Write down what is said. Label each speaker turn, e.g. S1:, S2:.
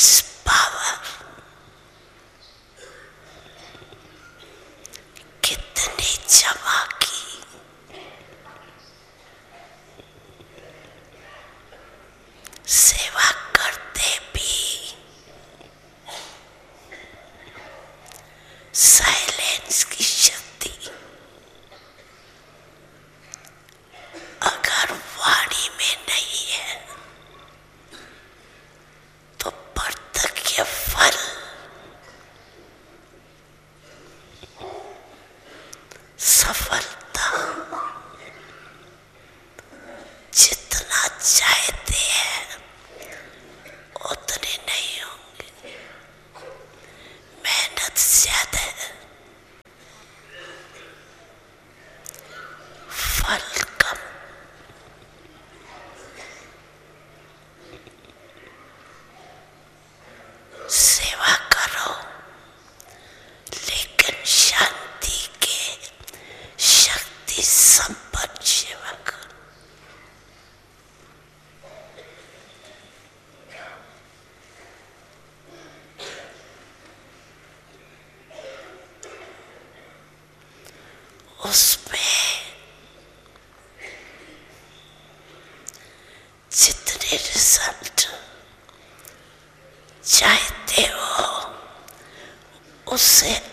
S1: is power. कितनी जमा की, सेवा करते भी साइलेंस की शक्ति अगर वाणी में नहीं है तो प्रत्यक्ष फल सफलता जितना चाहते हैं उतने नहीं होंगे। मेहनत ज्यादा है, फल कम। सेवा करो लेकिन शांति के शक्ति संपन्न सेवा करो। उसमें जितने रिजल्ट चाहते हो उससे